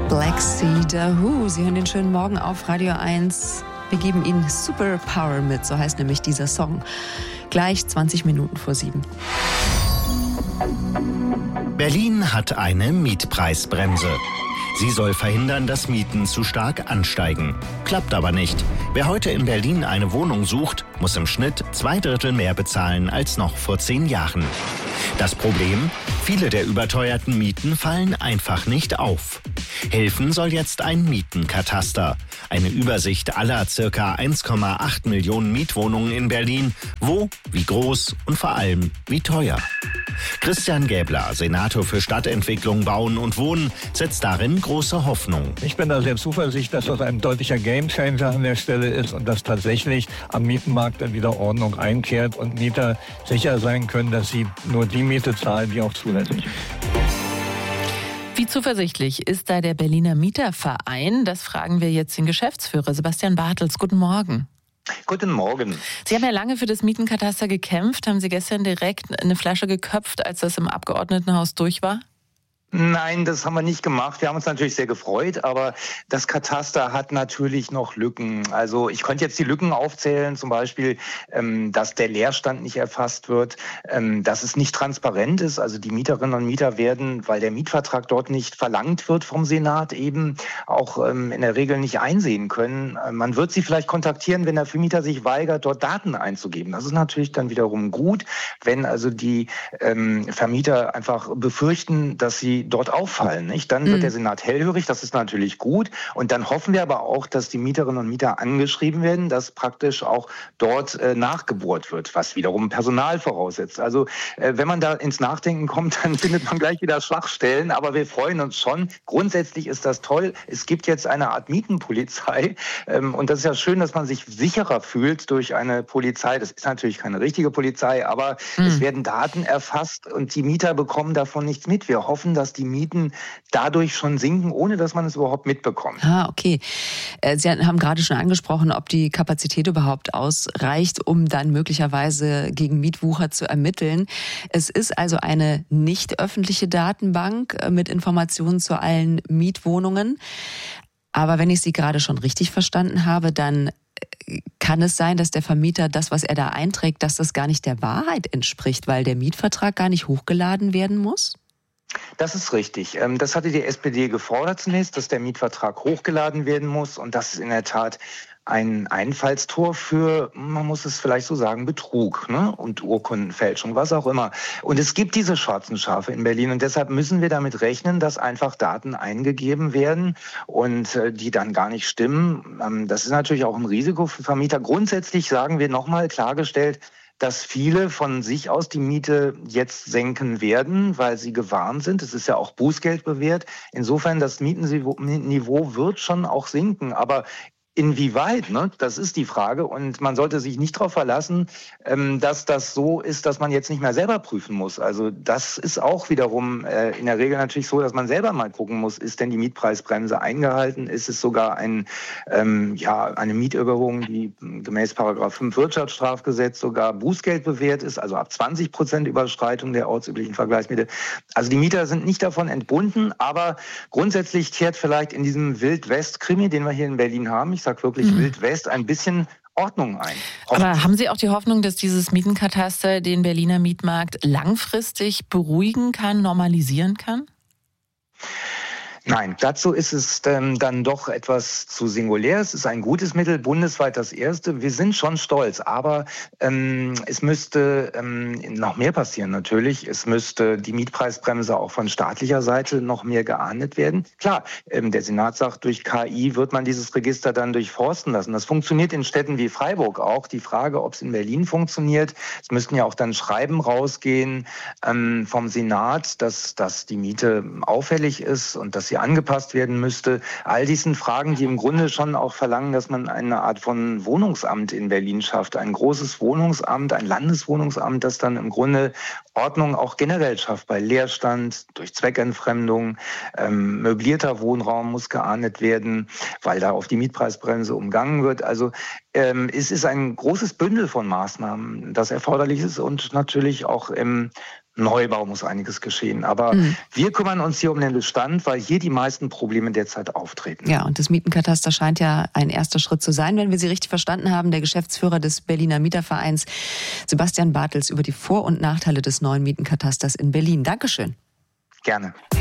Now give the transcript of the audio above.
Black Sea, The Who. Sie hören den schönen Morgen auf Radio 1. Wir geben Ihnen Superpower mit, so heißt nämlich dieser Song. Gleich 20 Minuten vor 7. Berlin hat eine Mietpreisbremse. Sie soll verhindern, dass Mieten zu stark ansteigen. Klappt aber nicht. Wer heute in Berlin eine Wohnung sucht, muss im Schnitt 2/3 mehr bezahlen als noch vor 10 Jahren. Das Problem? Viele der überteuerten Mieten fallen einfach nicht auf. Helfen soll jetzt ein Mietenkataster. Eine Übersicht aller ca. 1,8 Millionen Mietwohnungen in Berlin. Wo, wie groß und vor allem wie teuer. Christian Gäbler, Senator für Stadtentwicklung, Bauen und Wohnen, setzt darin große Hoffnung. Ich bin da sehr zuversichtlich, dass das ein deutlicher Gamechanger an der Stelle ist und dass tatsächlich am Mietenmarkt dann wieder Ordnung einkehrt und Mieter sicher sein können, dass sie nur die Miete zahlen, die auch zulässig ist. Wie zuversichtlich ist da der Berliner Mieterverein? Das fragen wir jetzt den Geschäftsführer Sebastian Bartels. Guten Morgen. Guten Morgen. Sie haben ja lange für das Mietenkataster gekämpft. Haben Sie gestern direkt eine Flasche geköpft, als das im Abgeordnetenhaus durch war? Nein, das haben wir nicht gemacht. Wir haben uns natürlich sehr gefreut, aber das Kataster hat natürlich noch Lücken. Also ich könnte jetzt die Lücken aufzählen, zum Beispiel, dass der Leerstand nicht erfasst wird, dass es nicht transparent ist. Also die Mieterinnen und Mieter werden, weil der Mietvertrag dort nicht verlangt wird vom Senat, eben auch in der Regel nicht einsehen können. Man wird sie vielleicht kontaktieren, wenn der Vermieter sich weigert, dort Daten einzugeben. Das ist natürlich dann wiederum gut, wenn also die Vermieter einfach befürchten, dass sie dort auffallen, nicht? Dann wird der Senat hellhörig, das ist natürlich gut. Und dann hoffen wir aber auch, dass die Mieterinnen und Mieter angeschrieben werden, dass praktisch auch dort nachgebohrt wird, was wiederum Personal voraussetzt. Also wenn man da ins Nachdenken kommt, dann findet man gleich wieder Schwachstellen. Aber wir freuen uns schon. Grundsätzlich ist das toll. Es gibt jetzt eine Art Mietenpolizei. Und das ist ja schön, dass man sich sicherer fühlt durch eine Polizei. Das ist natürlich keine richtige Polizei, aber es werden Daten erfasst und die Mieter bekommen davon nichts mit. Wir hoffen, dass die Mieten dadurch schon sinken, ohne dass man es überhaupt mitbekommt. Ah, okay. Sie haben gerade schon angesprochen, ob die Kapazität überhaupt ausreicht, um dann möglicherweise gegen Mietwucher zu ermitteln. Es ist also eine nicht öffentliche Datenbank mit Informationen zu allen Mietwohnungen. Aber wenn ich Sie gerade schon richtig verstanden habe, dann kann es sein, dass der Vermieter das, was er da einträgt, dass das gar nicht der Wahrheit entspricht, weil der Mietvertrag gar nicht hochgeladen werden muss? Das ist richtig. Das hatte die SPD gefordert zunächst, dass der Mietvertrag hochgeladen werden muss. Und das ist in der Tat ein Einfallstor für, man muss es vielleicht so sagen, Betrug, ne? Und Urkundenfälschung, was auch immer. Und es gibt diese schwarzen Schafe in Berlin und deshalb müssen wir damit rechnen, dass einfach Daten eingegeben werden und die dann gar nicht stimmen. Das ist natürlich auch ein Risiko für Vermieter. Grundsätzlich sagen wir nochmal klargestellt, dass viele von sich aus die Miete jetzt senken werden, weil sie gewarnt sind. Es ist ja auch Bußgeld bewährt. Insofern, das Mietenniveau wird schon auch sinken. Aber inwieweit, ne? Das ist die Frage. Und man sollte sich nicht darauf verlassen, dass das so ist, dass man jetzt nicht mehr selber prüfen muss. Also das ist auch wiederum in der Regel natürlich so, dass man selber mal gucken muss, ist denn die Mietpreisbremse eingehalten? Ist es sogar eine Mieterhöhung, die gemäß § 5 Wirtschaftsstrafgesetz sogar Bußgeld bewährt ist, also ab 20% Überschreitung der ortsüblichen Vergleichsmiete. Also die Mieter sind nicht davon entbunden, aber grundsätzlich kehrt vielleicht in diesem Wild-West-Krimi, den wir hier in Berlin haben, ich sage wirklich Wild-West, ein bisschen Ordnung ein. Aber haben Sie auch die Hoffnung, dass dieses Mietenkataster den Berliner Mietmarkt langfristig beruhigen kann, normalisieren kann? Nein, dazu ist es dann doch etwas zu singulär. Es ist ein gutes Mittel, bundesweit das erste. Wir sind schon stolz, aber es müsste noch mehr passieren natürlich. Es müsste die Mietpreisbremse auch von staatlicher Seite noch mehr geahndet werden. Klar, der Senat sagt, durch KI wird man dieses Register dann durchforsten lassen. Das funktioniert in Städten wie Freiburg auch. Die Frage, ob es in Berlin funktioniert, es müssten ja auch dann Schreiben rausgehen vom Senat, dass die Miete auffällig ist und dass sie angepasst werden müsste. All dies sind Fragen, die im Grunde schon auch verlangen, dass man eine Art von Wohnungsamt in Berlin schafft. Ein großes Wohnungsamt, ein Landeswohnungsamt, das dann im Grunde Ordnung auch generell schafft bei Leerstand, durch Zweckentfremdung. Möblierter Wohnraum muss geahndet werden, weil da auf die Mietpreisbremse umgangen wird. Also es ist ein großes Bündel von Maßnahmen, das erforderlich ist und natürlich auch Neubau muss einiges geschehen. Aber wir kümmern uns hier um den Bestand, weil hier die meisten Probleme derzeit auftreten. Ja, und das Mietenkataster scheint ja ein erster Schritt zu sein, wenn wir Sie richtig verstanden haben. Der Geschäftsführer des Berliner Mietervereins, Sebastian Bartels, über die Vor- und Nachteile des neuen Mietenkatasters in Berlin. Dankeschön. Gerne.